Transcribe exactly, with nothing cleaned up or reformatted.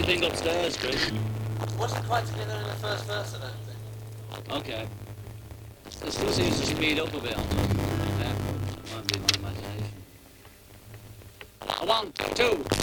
think upstairs, Chris. Wasn't quite together in the first verse, I don't think. Okay. It still seems to speed up a bit on them. Yeah, it might be my imagination. A one, two.